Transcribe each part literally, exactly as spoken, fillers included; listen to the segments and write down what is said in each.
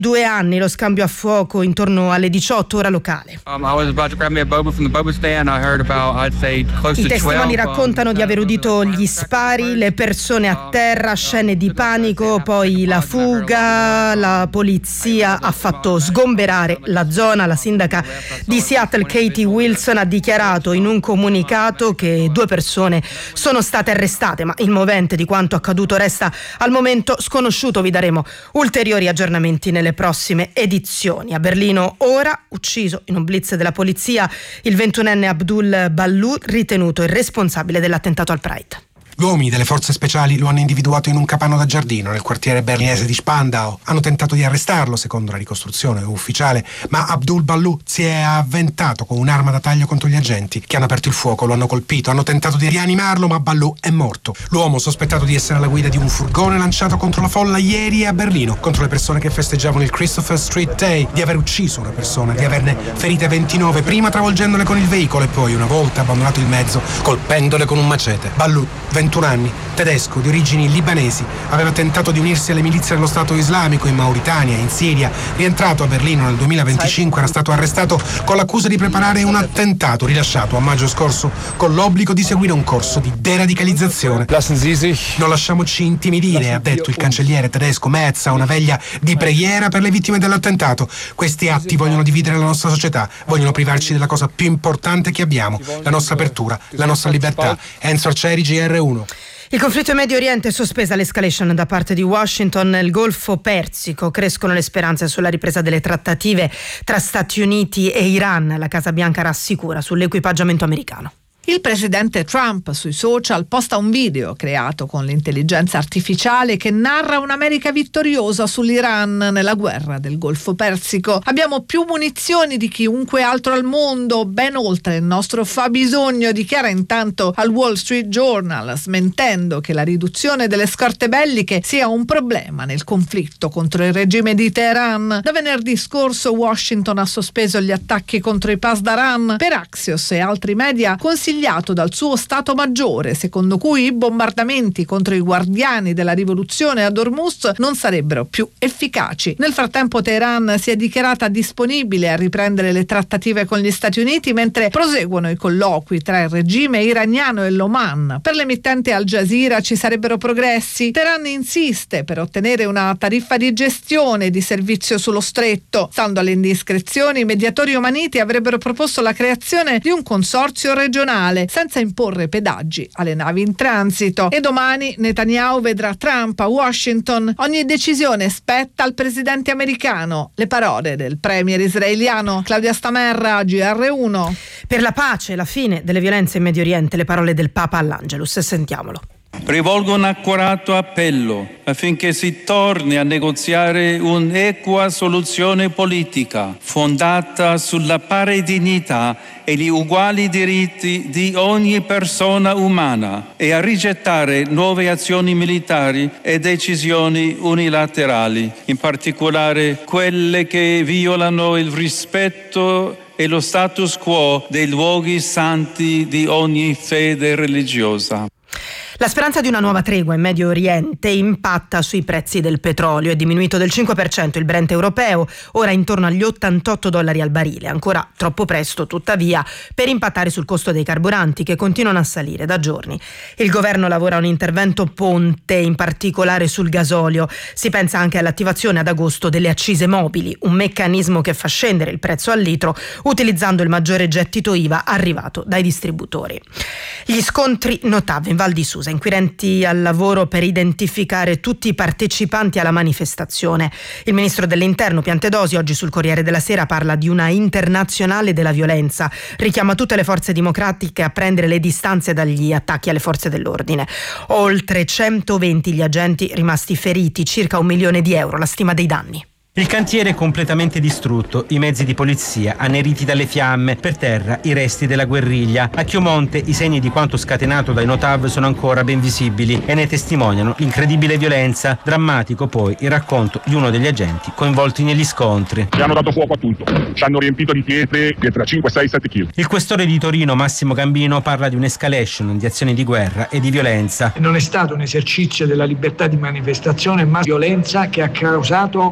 Due anni lo scambio a fuoco intorno alle diciotto ora locale. Um, I was about to grab me a boba from the boba stand. I heard about, I'd say, close I to testimoni twelve. raccontano di aver udito gli spari, le persone a terra, scene di panico, poi la fuga. La polizia ha fatto sgomberare la zona. La sindaca di Seattle, Katie Wilson, ha dichiarato in un comunicato che due persone sono state arrestate, ma il movente di quanto accaduto resta al momento sconosciuto. Vi daremo ulteriori aggiornamenti nelle prossime edizioni. A Berlino ora, ucciso in un blitz della polizia, il ventunenne Abdul Ballu, ritenuto il responsabile dell'attentato al Pride. Gli uomini delle forze speciali lo hanno individuato in un capanno da giardino nel quartiere berlinese di Spandau. Hanno tentato di arrestarlo, secondo la ricostruzione ufficiale, ma Abdul Ballu si è avventato con un'arma da taglio contro gli agenti che hanno aperto il fuoco, lo hanno colpito, hanno tentato di rianimarlo, ma Ballu è morto. L'uomo, sospettato di essere alla guida di un furgone lanciato contro la folla ieri a Berlino, contro le persone che festeggiavano il Christopher Street Day, di aver ucciso una persona, di averne ferite ventinove, prima travolgendole con il veicolo e poi, una volta abbandonato il mezzo, colpendole con un macete. Ballu, ventuno anni, tedesco, di origini libanesi, aveva tentato di unirsi alle milizie dello Stato islamico in Mauritania, in Siria. Rientrato a Berlino nel duemilaventicinque, era stato arrestato con l'accusa di preparare un attentato, rilasciato a maggio scorso con l'obbligo di seguire un corso di deradicalizzazione. Non lasciamoci intimidire, ha detto il cancelliere tedesco Merz a una veglia di preghiera per le vittime dell'attentato. Questi atti vogliono dividere la nostra società, vogliono privarci della cosa più importante che abbiamo, la nostra apertura, la nostra libertà. Enzo Arcieri, G R uno. Il conflitto in Medio Oriente è sospesa l'escalation da parte di Washington nel Golfo Persico. Crescono le speranze sulla ripresa delle trattative tra Stati Uniti e Iran. La Casa Bianca rassicura sull'equipaggiamento americano. Il presidente Trump sui social posta un video creato con l'intelligenza artificiale che narra un'America vittoriosa sull'Iran nella guerra del Golfo Persico. Abbiamo più munizioni di chiunque altro al mondo, ben oltre il nostro fabbisogno, dichiara intanto al Wall Street Journal, smentendo che la riduzione delle scorte belliche sia un problema nel conflitto contro il regime di Teheran. Da venerdì scorso Washington ha sospeso gli attacchi contro i Pasdaran per Axios e altri media, consigliando dal suo Stato Maggiore, secondo cui i bombardamenti contro i guardiani della rivoluzione ad Hormuz non sarebbero più efficaci. Nel frattempo Teheran si è dichiarata disponibile a riprendere le trattative con gli Stati Uniti mentre proseguono i colloqui tra il regime iraniano e l'Oman. Per l'emittente Al Jazeera ci sarebbero progressi. Teheran insiste per ottenere una tariffa di gestione di servizio sullo stretto. Stando alle indiscrezioni, i mediatori omaniti avrebbero proposto la creazione di un consorzio regionale senza imporre pedaggi alle navi in transito. E domani Netanyahu vedrà Trump a Washington. Ogni decisione spetta al presidente americano. Le parole del premier israeliano. Claudia Stamerra, G R uno. Per la pace e la fine delle violenze in Medio Oriente, le parole del Papa all'Angelus. Sentiamolo. Rivolgo un accorato appello affinché si torni a negoziare un'equa soluzione politica fondata sulla pari dignità e gli uguali diritti di ogni persona umana e a rigettare nuove azioni militari e decisioni unilaterali, in particolare quelle che violano il rispetto e lo status quo dei luoghi santi di ogni fede religiosa. La speranza di una nuova tregua in Medio Oriente impatta sui prezzi del petrolio. È diminuito del cinque per cento il Brent europeo, ora intorno agli ottantotto dollari al barile. Ancora troppo presto, tuttavia, per impattare sul costo dei carburanti che continuano a salire da giorni. Il governo lavora a un intervento ponte, in particolare sul gasolio. Si pensa anche all'attivazione ad agosto delle accise mobili, un meccanismo che fa scendere il prezzo al litro utilizzando il maggiore gettito I V A arrivato dai distributori. Gli scontri notavi in Val di Susa. Inquirenti al lavoro per identificare tutti i partecipanti alla manifestazione. Il ministro dell'Interno Piantedosi oggi sul Corriere della Sera parla di una internazionale della violenza, richiama tutte le forze democratiche a prendere le distanze dagli attacchi alle forze dell'ordine. Oltre centoventi gli agenti rimasti feriti, circa un milione di euro la stima dei danni. Il cantiere è completamente distrutto, i mezzi di polizia anneriti dalle fiamme, per terra i resti della guerriglia. A Chiomonte i segni di quanto scatenato dai Notav sono ancora ben visibili e ne testimoniano l'incredibile violenza. Drammatico poi il racconto di uno degli agenti coinvolti negli scontri. Ci hanno dato fuoco a tutto, ci hanno riempito di pietre, pietre a cinque, sei, sette chili. Il questore di Torino Massimo Gambino parla di un'escalation di azioni di guerra e di violenza. Non è stato un esercizio della libertà di manifestazione, ma violenza che ha causato feriti.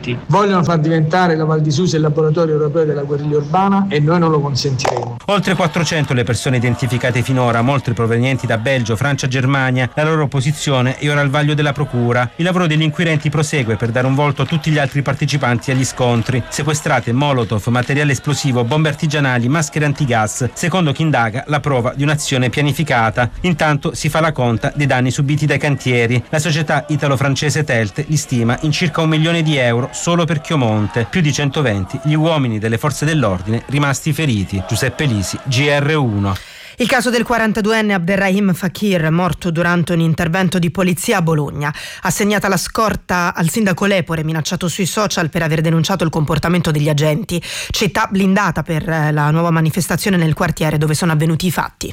violenti. Vogliono far diventare la Val di Susa il laboratorio europeo della guerriglia urbana e noi non lo consentiremo. Oltre quattrocento le persone identificate finora, molte provenienti da Belgio, Francia, Germania. La loro posizione è ora al vaglio della procura. Il lavoro degli inquirenti prosegue per dare un volto a tutti gli altri partecipanti agli scontri. Sequestrate molotov, materiale esplosivo, bombe artigianali, maschere antigas. Secondo chi indaga, la prova di un'azione pianificata. Intanto si fa la conta dei danni subiti dai cantieri. La società italo-francese Telt li stima in circa un milione di euro solo per Chiomonte. Più di centoventi gli uomini delle forze dell'ordine rimasti feriti. Giuseppe Lisi, G R uno. Il caso del quarantaduenne Abderrahim Fakir, morto durante un intervento di polizia a Bologna. Assegnata la scorta al sindaco Lepore, minacciato sui social per aver denunciato il comportamento degli agenti. Città blindata per la nuova manifestazione nel quartiere dove sono avvenuti i fatti.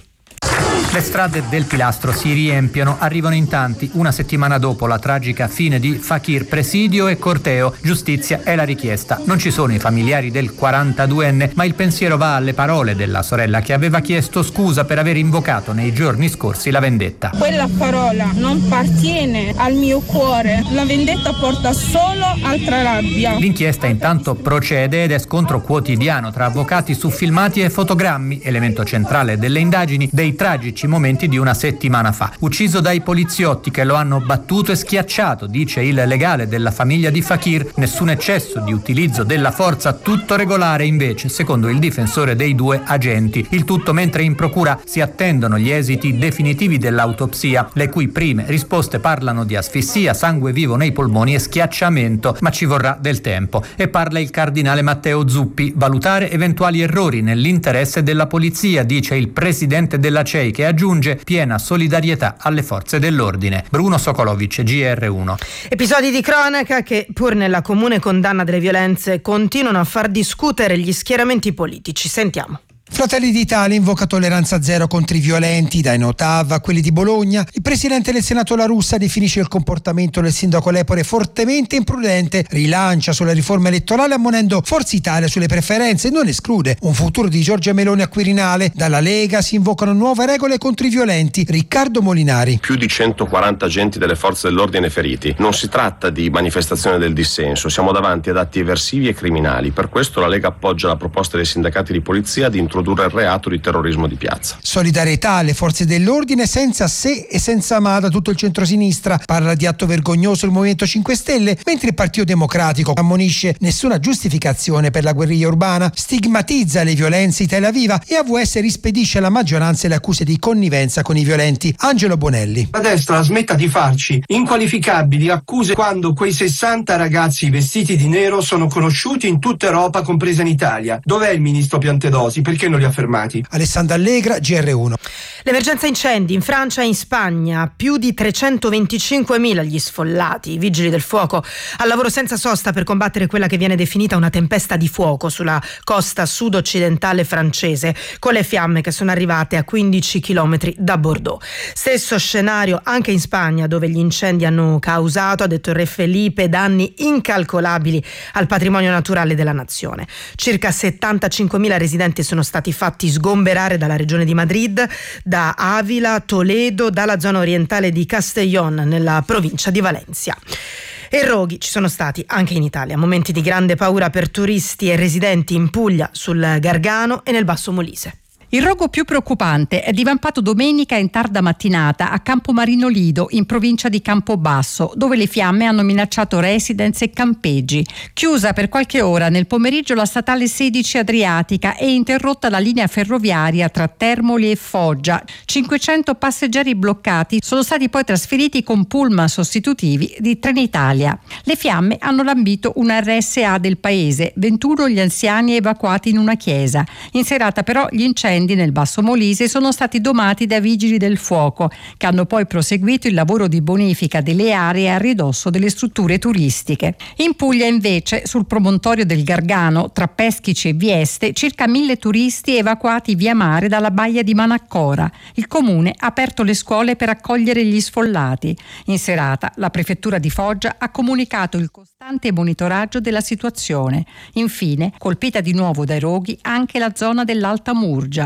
Le strade del Pilastro si riempiono, arrivano in tanti. Una settimana dopo la tragica fine di Fakir, presidio e corteo, giustizia è la richiesta. Non ci sono i familiari del quarantaduenne, ma il pensiero va alle parole della sorella che aveva chiesto scusa per aver invocato nei giorni scorsi la vendetta. Quella parola non appartiene al mio cuore, la vendetta porta solo altra rabbia. L'inchiesta intanto procede ed è scontro quotidiano tra avvocati su filmati e fotogrammi, elemento centrale delle indagini dei tragici momenti di una settimana fa. Ucciso dai poliziotti che lo hanno battuto e schiacciato, dice il legale della famiglia di Fakir. Nessun eccesso di utilizzo della forza, tutto regolare invece, secondo il difensore dei due agenti. Il tutto mentre in procura si attendono gli esiti definitivi dell'autopsia, le cui prime risposte parlano di asfissia, sangue vivo nei polmoni e schiacciamento, ma ci vorrà del tempo. E parla il cardinale Matteo Zuppi. Valutare eventuali errori nell'interesse della polizia, dice il presidente della C E I, che aggiunge piena solidarietà alle forze dell'ordine. Bruno Sokolovic, G R uno. Episodi di cronaca che, pur nella comune condanna delle violenze, continuano a far discutere gli schieramenti politici. Sentiamo. Fratelli d'Italia invoca tolleranza zero contro i violenti, dai Notav a quelli di Bologna. Il presidente del Senato La Russa definisce il comportamento del sindaco Lepore fortemente imprudente, rilancia sulla riforma elettorale ammonendo Forza Italia sulle preferenze e non esclude un futuro di Giorgia Meloni a Quirinale. Dalla Lega si invocano nuove regole contro i violenti. Riccardo Molinari. Più di centoquaranta agenti delle forze dell'ordine feriti. Non si tratta di manifestazione del dissenso, siamo davanti ad atti eversivi e criminali. Per questo la Lega appoggia la proposta dei sindacati di polizia di introdurre il reato di terrorismo di piazza. Solidarietà alle forze dell'ordine senza se e senza ma da tutto il centrosinistra. Parla di atto vergognoso il Movimento cinque Stelle, mentre il Partito Democratico ammonisce nessuna giustificazione per la guerriglia urbana, stigmatizza le violenze di Tel Aviv e A V S rispedisce alla maggioranza le accuse di connivenza con i violenti. Angelo Bonelli. La destra smetta di farci inqualificabili accuse quando quei sessanta ragazzi vestiti di nero sono conosciuti in tutta Europa, compresa in Italia. Dov'è il ministro Piantedosi? Perché non li ha fermati? Alessandra Allegra, G R uno. L'emergenza incendi in Francia e in Spagna, più di trecentoventicinquemila gli sfollati. I vigili del fuoco al lavoro senza sosta per combattere quella che viene definita una tempesta di fuoco sulla costa sud-occidentale francese, con le fiamme che sono arrivate a quindici chilometri da Bordeaux. Stesso scenario anche in Spagna, dove gli incendi hanno causato, ha detto il re Felipe, danni incalcolabili al patrimonio naturale della nazione. Circa settantacinquemila residenti sono stati fatti sgomberare dalla regione di Madrid, da Avila, Toledo, dalla zona orientale di Castellón nella provincia di Valencia. E roghi ci sono stati anche in Italia, momenti di grande paura per turisti e residenti in Puglia, sul Gargano e nel Basso Molise. Il rogo più preoccupante è divampato domenica in tarda mattinata a Campomarino Lido, in provincia di Campobasso, dove le fiamme hanno minacciato residence e campeggi. Chiusa per qualche ora nel pomeriggio la statale sedici Adriatica e interrotta la linea ferroviaria tra Termoli e Foggia. cinquecento passeggeri bloccati sono stati poi trasferiti con pullman sostitutivi di Trenitalia. Le fiamme hanno lambito una R S A del paese, ventuno gli anziani evacuati in una chiesa. In serata però gli incendi nel Basso Molise sono stati domati da vigili del fuoco, che hanno poi proseguito il lavoro di bonifica delle aree a ridosso delle strutture turistiche. In Puglia invece, sul promontorio del Gargano, tra Peschici e Vieste, circa mille turisti evacuati via mare dalla baia di Manaccora. Il comune ha aperto le scuole per accogliere gli sfollati. In serata la prefettura di Foggia ha comunicato il costante monitoraggio della situazione. Infine, colpita di nuovo dai roghi anche la zona dell'Alta Murgia.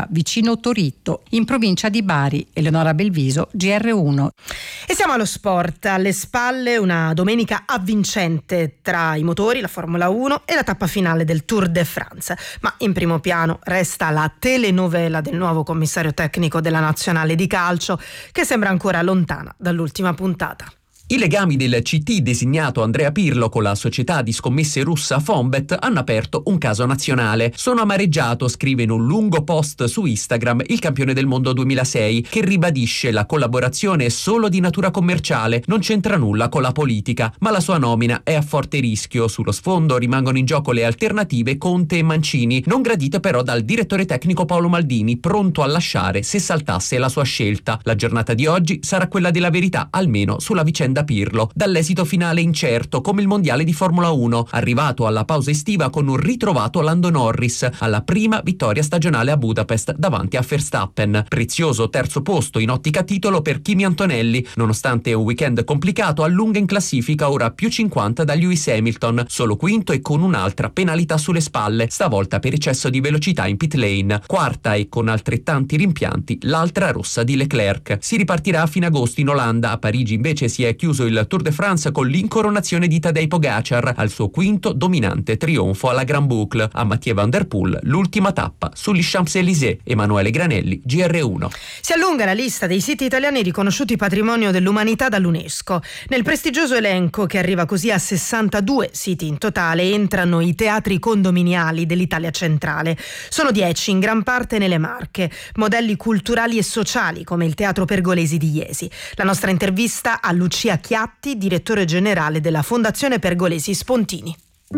Sura, vicino Toritto, in provincia di Bari. Eleonora Belviso, G R uno. E siamo allo sport. Alle spalle una domenica avvincente tra i motori, la Formula uno e la tappa finale del Tour de France. Ma in primo piano resta la telenovela del nuovo commissario tecnico della nazionale di calcio, che sembra ancora lontana dall'ultima puntata. I legami del C T designato Andrea Pirlo con la società di scommesse russa Fonbet hanno aperto un caso nazionale. Sono amareggiato, scrive in un lungo post su Instagram il campione del mondo duemilasei, che ribadisce la collaborazione è solo di natura commerciale, non c'entra nulla con la politica, ma la sua nomina è a forte rischio. Sullo sfondo rimangono in gioco le alternative Conte e Mancini, non gradite però dal direttore tecnico Paolo Maldini, pronto a lasciare se saltasse la sua scelta. La giornata di oggi sarà quella della verità, almeno sulla vicenda Pirlo, dall'esito finale incerto come il mondiale di Formula uno, arrivato alla pausa estiva con un ritrovato Lando Norris alla prima vittoria stagionale a Budapest davanti a Verstappen. Prezioso terzo posto in ottica titolo per Kimi Antonelli, nonostante un weekend complicato, allunga in classifica ora più cinquanta da Lewis Hamilton, solo quinto e con un'altra penalità sulle spalle, stavolta per eccesso di velocità in pit lane. Quarta e con altrettanti rimpianti l'altra rossa di Leclerc. Si ripartirà a fine agosto in Olanda. A Parigi invece si è chiuso il Tour de France con l'incoronazione di Tadej Pogacar al suo quinto dominante trionfo alla Grand Boucle. A Mathieu Van Der Poel l'ultima tappa sugli Champs-Élysées. Emanuele Granelli, G R uno. Si allunga la lista dei siti italiani riconosciuti patrimonio dell'umanità dall'UNESCO. Nel prestigioso elenco, che arriva così a sessantadue siti in totale, entrano i teatri condominiali dell'Italia centrale. Sono dieci, in gran parte nelle Marche, modelli culturali e sociali come il Teatro Pergolesi di Iesi. La nostra intervista a Lucia Chiatti, direttore generale della Fondazione Pergolesi Spontini.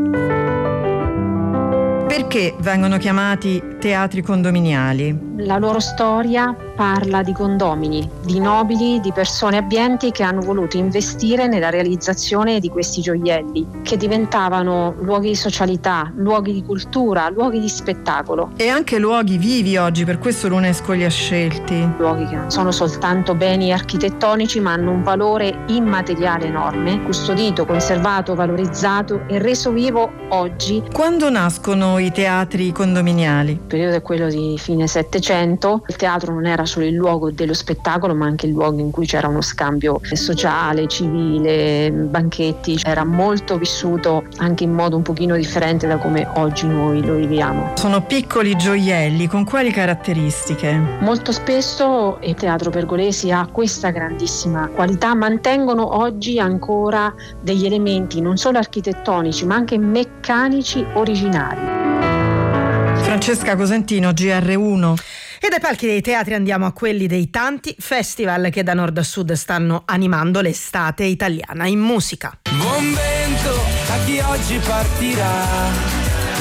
Perché vengono chiamati teatri condominiali? La loro storia parla di condomini, di nobili, di persone abbienti che hanno voluto investire nella realizzazione di questi gioielli, che diventavano luoghi di socialità, luoghi di cultura, luoghi di spettacolo. E anche luoghi vivi oggi, per questo l'UNESCO li ha scelti. Luoghi che non sono soltanto beni architettonici, ma hanno un valore immateriale enorme, custodito, conservato, valorizzato e reso vivo oggi. Quando nascono i teatri condominiali? Il periodo è quello di fine Settecento. Il teatro non era solo il luogo dello spettacolo, ma anche il luogo in cui c'era uno scambio sociale, civile, banchetti. Era molto vissuto anche in modo un pochino differente da come oggi noi lo viviamo. Sono piccoli gioielli, con quali caratteristiche? Molto spesso il Teatro Pergolesi ha questa grandissima qualità, mantengono oggi ancora degli elementi non solo architettonici ma anche meccanici originali. Francesca Cosentino, G R uno. E dai palchi dei teatri andiamo a quelli dei tanti festival che da nord a sud stanno animando l'estate italiana in musica. Buon vento a chi oggi partirà.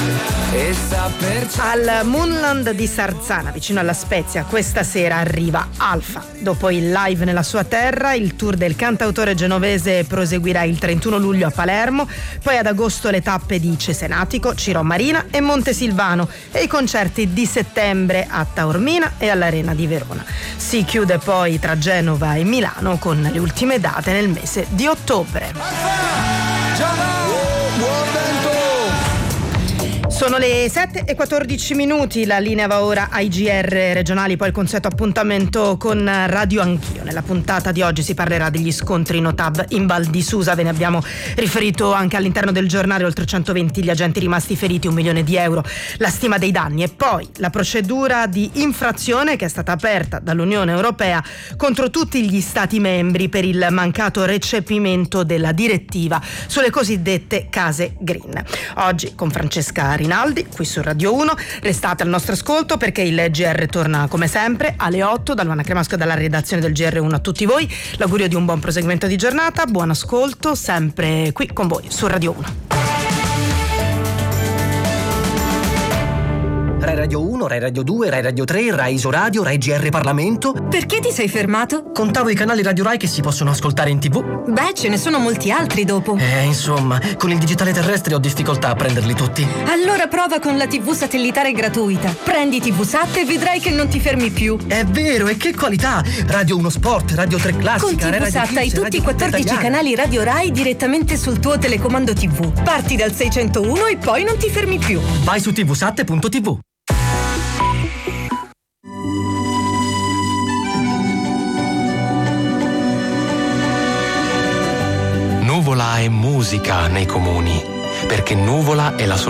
Al Moonland di Sarzana, vicino alla Spezia, questa sera arriva Alfa. Dopo il live nella sua terra, il tour del cantautore genovese proseguirà il trentuno luglio a Palermo, poi ad agosto le tappe di Cesenatico, Cirò Marina e Montesilvano e i concerti di settembre a Taormina e all'Arena di Verona. Si chiude poi tra Genova e Milano con le ultime date nel mese di ottobre. Sono le sette e quattordici minuti, la linea va ora ai G R regionali, poi il consueto appuntamento con Radio Anch'io. Nella puntata di oggi si parlerà degli scontri Notab in Val di Susa, ve ne abbiamo riferito anche all'interno del giornale, oltre centoventi gli agenti rimasti feriti, un milione di euro la stima dei danni, e poi la procedura di infrazione che è stata aperta dall'Unione Europea contro tutti gli Stati membri per il mancato recepimento della direttiva sulle cosiddette case green. Oggi con Francesca Rinaldi qui su Radio uno, restate al nostro ascolto perché il G R torna come sempre alle otto da Luana Cremasco e dalla redazione del G R uno. A tutti voi l'augurio di un buon proseguimento di giornata, buon ascolto sempre qui con voi su Radio uno. Rai Radio uno, Rai Radio due, Rai Radio tre, Rai Isoradio, Rai G R Parlamento. Perché ti sei fermato? Contavo i canali Radio Rai che si possono ascoltare in tv. Beh, ce ne sono molti altri dopo. Eh, insomma, con il digitale terrestre ho difficoltà a prenderli tutti. Allora prova con la tivù satellitare gratuita. Prendi tivusat e vedrai che non ti fermi più. È vero, e che qualità! Radio uno Sport, Radio tre Classica, con tivusat hai tutti i quattordici canali Radio Rai direttamente sul tuo telecomando tivù. Parti dal seicentouno e poi non ti fermi più. Vai su tivusat punto tv. vita e musica nei comuni, perché Nuvola è la soluzione